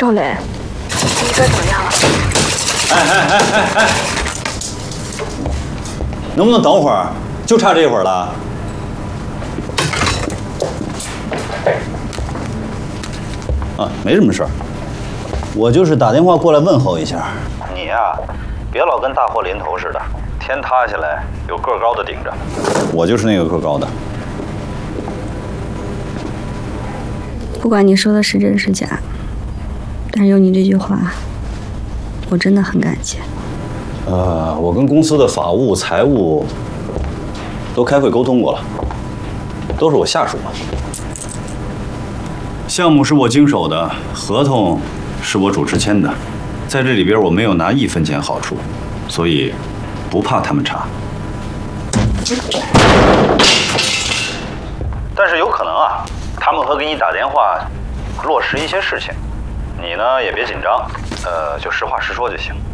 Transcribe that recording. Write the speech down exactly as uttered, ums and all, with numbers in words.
赵磊，你这怎么样了？ 哎哎哎哎哎！能不能等会儿？就差这一会儿了。啊，没什么事儿，我就是打电话过来问候一下。你呀、啊，别老跟大祸临头似的，天塌下来有个高的顶着。我就是那个个高的。 不管你说的是真是假，但是有你这句话，我真的很感谢。 呃，我跟公司的法务、财务都开会沟通过了，都是我下属嘛。项目是我经手的，合同是我主持签的，在这里边我没有拿一分钱好处，所以不怕他们查。但是有可能啊，他们会给你打电话，落实一些事情，你呢也别紧张，呃，就实话实说就行。